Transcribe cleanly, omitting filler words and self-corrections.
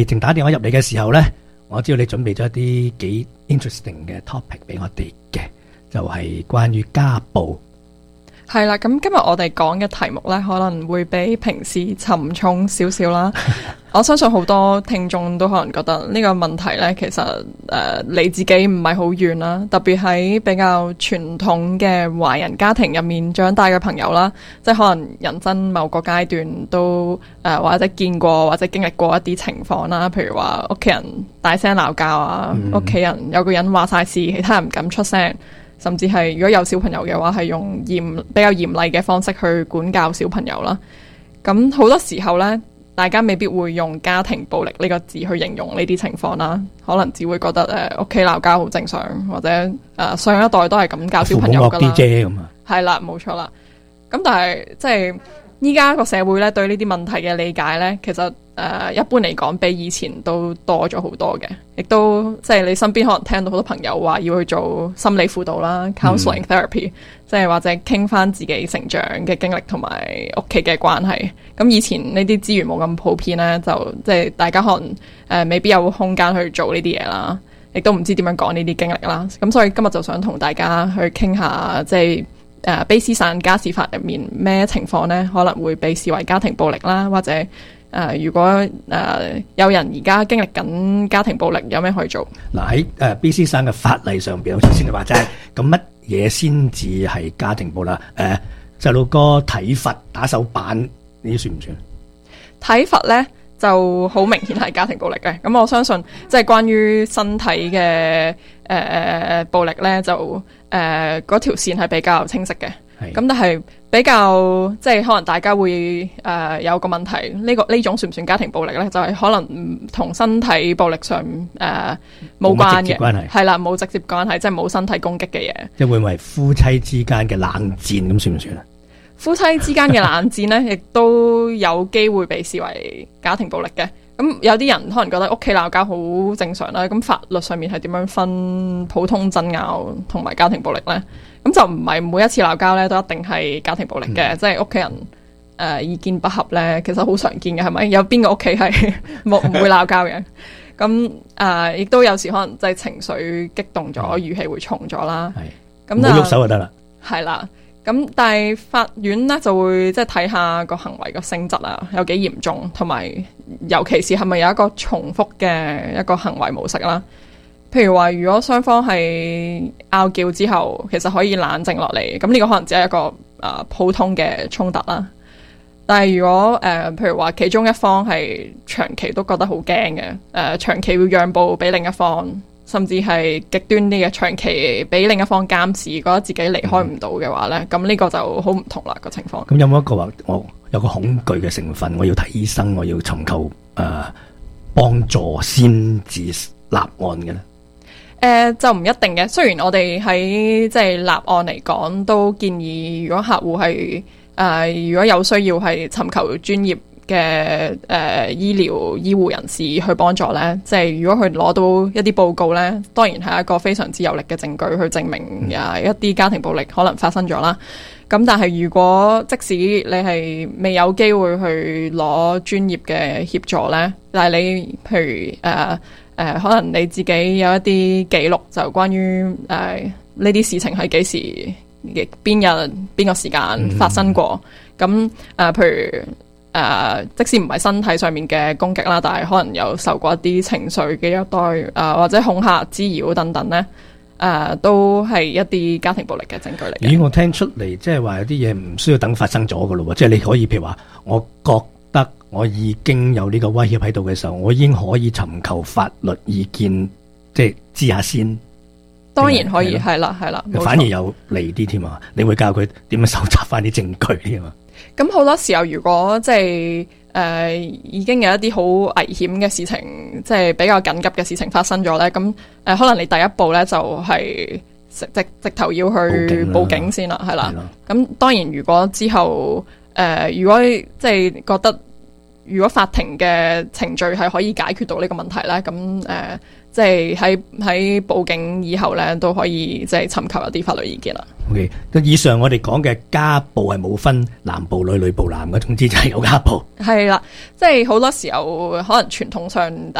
正打電話入嚟嘅時候咧，我知道你準備咗一啲幾 interesting 嘅 topic 俾我哋嘅，就係關於家暴。 係啦，咁今日我哋講嘅題目呢，可能會比平時沉重少少啦。我相信好多聽眾都可能覺得呢個問題呢，其實離自己唔係好遠啦。特別喺比較傳統嘅華人家庭入面長大嘅朋友啦，即係可能人生某個階段都或者見過或者經歷過一啲情況啦。譬如話屋企人大聲鬧交啊，屋企人有個人話晒事，其他人唔敢出聲。甚至係如果有小朋友嘅話，係用比較嚴厲嘅方式去管教小朋友啦。咁好多時候呢，大家未必會用家庭暴力呢個字去形容呢啲情況啦，可能只會覺得屋企鬧交好正常，或者上一代都係咁教小朋友噶啦。係啦，冇錯啦。咁但係即係依家個社會呢，對呢啲問題嘅理解呢，其實一般嚟講比以前都多咗好多嘅，亦都即係你身邊可能聽到好多朋友話要去做心理輔導啦 counseling therapy， 即係或者傾翻自己成長嘅經歷同埋屋企嘅關係。咁以前呢啲資源冇咁普遍呢，就即係大家可能未必有空間去做呢啲嘢啦，亦都唔知點樣講呢啲經歷啦。咁所以今日就想同大家去傾下，即係卑詩省家事法入面咩情況呢可能會被視為家庭暴力啦，或者如果有人而家經歷緊家庭暴力，有咩可以做？嗱， 喺卑詩省嘅法例上邊，好似先你話齋，咁乜嘢先至係家庭暴力？細路哥體罰、打手板呢啲算唔算？ 體罰咧就好明顯係家庭暴力嘅。咁我相信即係關於身體嘅暴力咧，就嗰條線係比較清晰嘅。咁但係比較即係可能大家會有個問題，呢種算唔算家庭暴力咧？就係可能唔同身體暴力上冇關嘅，係啦，冇直接關係，即係冇身體攻擊嘅嘢。 即係會唔會係夫妻之間嘅冷戰咁算唔算啊？ 夫妻之間嘅冷戰咧，亦都有機會被視為家庭暴力嘅。咁有啲人可能覺得屋企鬧交好正常啦。咁法律上面係點樣分普通爭拗同埋家庭暴力咧？咁就唔係每一次鬧交咧都一定係家庭暴力嘅，即係屋企人意見不合咧，其實好常見嘅，係咪？有邊個屋企係唔會鬧交嘅？咁亦都有時可能即係情緒激動咗，語氣會重咗啦。咁唔好喐手就得啦。 係啦。咁但係法院咧就會即係睇下個行為個性質啊，有幾嚴重，同埋尤其是係咪有一個重複嘅一個行為模式啦。譬如話，如果雙方係拗撬之後，其實可以冷靜落嚟，咁呢個可能只係一個普通嘅衝突啦。但係如果譬如話其中一方係長期都覺得好驚嘅，長期會讓步俾另一方，甚至係極端啲嘅長期俾另一方監視，覺得自己離開唔到嘅話咧，咁呢個就好唔同啦個情況。 咁有冇一個話我有個恐懼嘅成分，我要睇醫生，我要尋求幫助先至立案嘅咧？ 就唔一定嘅。雖然我哋喺即係立案嚟講，都建議如果客戶係如果有需要係尋求專業嘅醫護人士去幫助咧，即係如果佢攞到一啲報告咧，當然係一個非常之有力嘅證據去證明一啲家庭暴力可能發生咗啦。咁但係如果即使你係未有機會去攞專業嘅協助咧，但係你譬如可能你自己有一啲記錄，就關於呢啲事情係幾時、邊日、邊個時間發生過。咁譬如即使唔係身體上面嘅攻擊啦，但係可能有受過一啲情緒嘅虐待或者恐嚇、滋擾等等咧，都係一啲家庭暴力嘅證據嚟嘅。 咦，我聽出嚟即係話有啲嘢唔需要等發生咗噶咯喎，即係你可以譬如話，我覺得我已經有呢個威脅喺度嘅時候，我已經可以尋求法律意見，即係知下先。 當然可以，係啦， 反而有利啲添啊！你會教佢點樣搜集翻啲證據添啊？ 咁好多時候，如果即係已經有一啲好危險嘅事情，即係比較緊急嘅事情發生咗咧，咁可能你第一步咧就係直頭要去報警先啦，係啦。咁當然，如果之後如果即係覺得，如果法庭嘅程序係可以解決到呢個問題咧，咁即係喺報警以後咧，都可以即係尋求一啲法律意見啦。 OK， 以上我哋講嘅家暴係冇分男暴女、女暴男嘅，總之就係有家暴。 係啦，即係好多時候可能傳統上